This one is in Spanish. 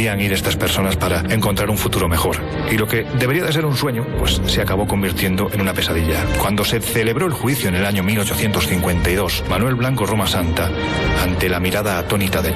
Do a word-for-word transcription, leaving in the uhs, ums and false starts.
pretendían ir estas personas para encontrar un futuro mejor. Y lo que debería de ser un sueño, pues se acabó convirtiendo en una pesadilla. Cuando se celebró el juicio en el año mil ochocientos cincuenta y dos, Manuel Blanco Roma Santa, ante la mirada atónita del